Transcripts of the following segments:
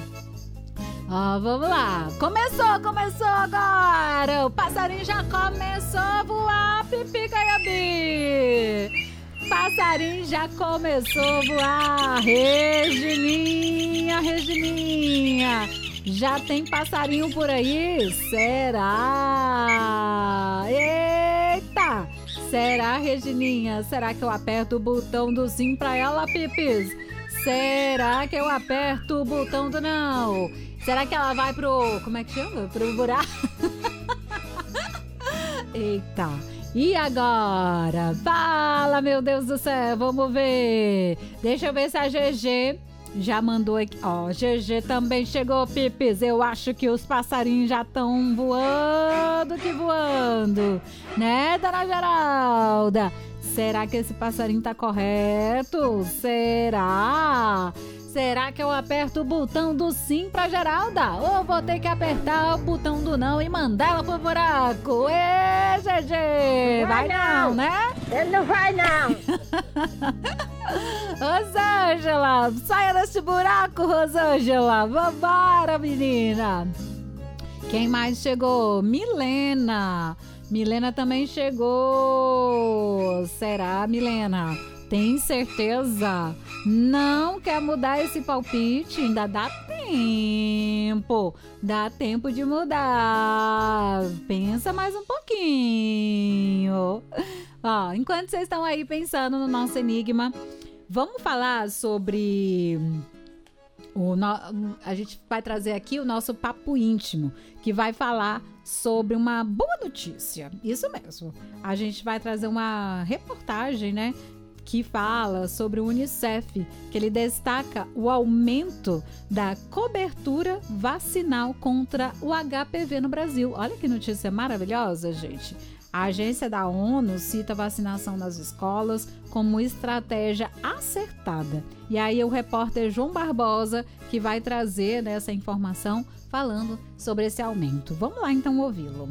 Vamos lá. Começou agora. O passarinho já começou a voar, Pipi Caiabi. Passarinho já começou a voar. Regininha. Já tem passarinho por aí? Será? Eita! Será, Regininha? Será que eu aperto o botão do sim pra ela, Pipis? Será que eu aperto o botão do não? Será que ela vai pro... Como é que chama? Pro buraco? Eita! E agora? Fala, meu Deus do céu! Vamos ver! Deixa eu ver se a GG já mandou aqui. GG também chegou, Pipis. Eu acho que os passarinhos já estão voando, né, dona Geralda? Será que esse passarinho tá correto? Será que eu aperto o botão do sim pra Geralda? Ou vou ter que apertar o botão do não e mandar ela pro buraco? GG! Vai não, né? Ele não vai, não. Rosângela, saia desse buraco, Rosângela. Vambora, menina. Quem mais chegou? Milena também chegou. Será, Milena? Tem certeza? Não quer mudar esse palpite? Ainda dá tempo. Dá tempo de mudar. Pensa mais um pouquinho. Enquanto vocês estão aí pensando no nosso enigma, vamos falar sobre... A gente vai trazer aqui o nosso papo íntimo, que vai falar sobre uma boa notícia. Isso mesmo. A gente vai trazer uma reportagem, né, que fala sobre o Unicef, que ele destaca o aumento da cobertura vacinal contra o HPV no Brasil. Olha que notícia maravilhosa, gente. A agência da ONU cita a vacinação nas escolas como estratégia acertada. E aí o repórter João Barbosa que vai trazer essa informação falando sobre esse aumento. Vamos lá então ouvi-lo.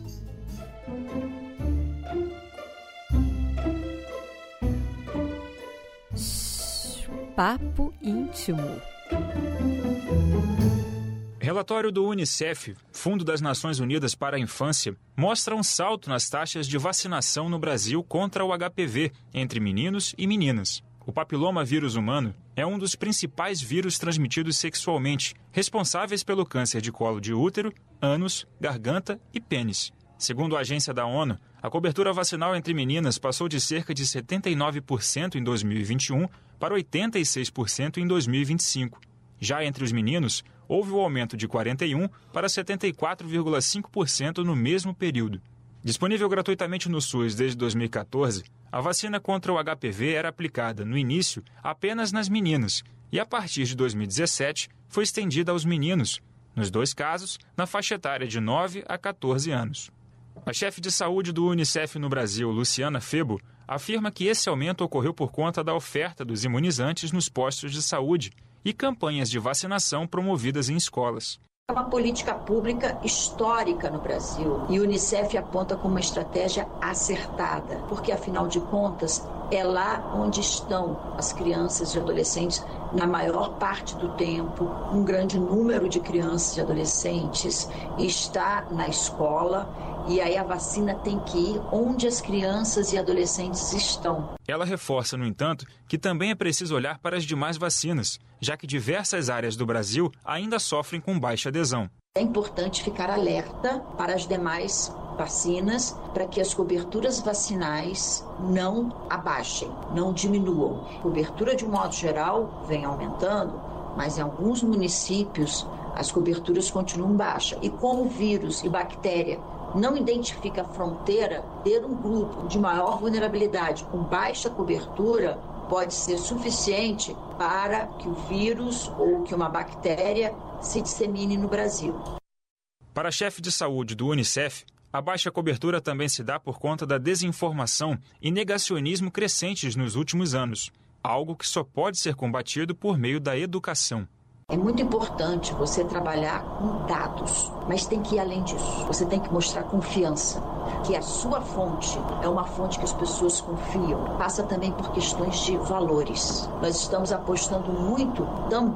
Papo íntimo. Relatório do Unicef, Fundo das Nações Unidas para a Infância, mostra um salto nas taxas de vacinação no Brasil contra o HPV entre meninos e meninas. O papiloma vírus humano é um dos principais vírus transmitidos sexualmente, responsáveis pelo câncer de colo de útero, ânus, garganta e pênis. Segundo a agência da ONU, a cobertura vacinal entre meninas passou de cerca de 79% em 2021 para 86% em 2025. Já entre os meninos, houve o aumento de 41% para 74,5% no mesmo período. Disponível gratuitamente no SUS desde 2014, a vacina contra o HPV era aplicada, no início, apenas nas meninas e, a partir de 2017, foi estendida aos meninos, nos dois casos, na faixa etária de 9 a 14 anos. A chefe de saúde do Unicef no Brasil, Luciana Febo, afirma que esse aumento ocorreu por conta da oferta dos imunizantes nos postos de saúde e campanhas de vacinação promovidas em escolas. É uma política pública histórica no Brasil e o Unicef aponta como uma estratégia acertada, porque afinal de contas é lá onde estão as crianças e adolescentes na maior parte do tempo. Um grande número de crianças e adolescentes está na escola e aí a vacina tem que ir onde as crianças e adolescentes estão. Ela reforça, no entanto, que também é preciso olhar para as demais vacinas, já que diversas áreas do Brasil ainda sofrem com baixa adesão. É importante ficar alerta para as demais vacinas, para que as coberturas vacinais não abaixem, não diminuam. A cobertura, de um modo geral, vem aumentando, mas em alguns municípios as coberturas continuam baixas. E como o vírus e bactéria não identifica fronteira, ter um grupo de maior vulnerabilidade com baixa cobertura pode ser suficiente para que o vírus ou que uma bactéria se dissemine no Brasil. Para a chefe de saúde do Unicef, a baixa cobertura também se dá por conta da desinformação e negacionismo crescentes nos últimos anos, algo que só pode ser combatido por meio da educação. É muito importante você trabalhar com dados, mas tem que ir além disso. Você tem que mostrar confiança, que a sua fonte é uma fonte que as pessoas confiam. Passa também por questões de valores. Nós estamos apostando muito